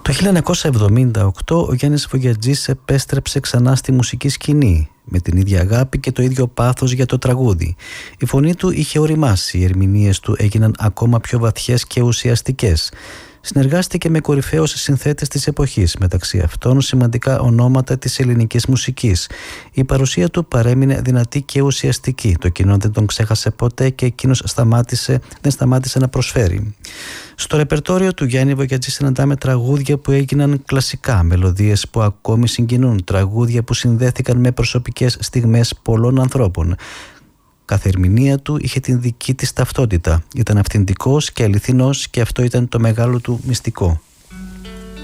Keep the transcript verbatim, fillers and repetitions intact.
Το χίλια εννιακόσια εβδομήντα οκτώ ο Γιάννης Βογιατζής επέστρεψε ξανά στη μουσική σκηνή με την ίδια αγάπη και το ίδιο πάθος για το τραγούδι. Η φωνή του είχε οριμάσει, οι ερμηνείες του έγιναν ακόμα πιο βαθιές και ουσιαστικές. Συνεργάστηκε με κορυφαίους συνθέτες της εποχής, μεταξύ αυτών σημαντικά ονόματα της ελληνικής μουσικής. Η παρουσία του παρέμεινε δυνατή και ουσιαστική. Το κοινό δεν τον ξέχασε ποτέ και εκείνος σταμάτησε, δεν σταμάτησε να προσφέρει. Στο ρεπερτόριο του Γιάννη Βογιατζή συναντάμε τραγούδια που έγιναν κλασικά, μελωδίες που ακόμη συγκινούν, τραγούδια που συνδέθηκαν με προσωπικές στιγμές πολλών ανθρώπων. Κάθε ερμηνεία του είχε την δική της ταυτότητα. Ήταν αυθεντικός και αληθινός και αυτό ήταν το μεγάλο του μυστικό.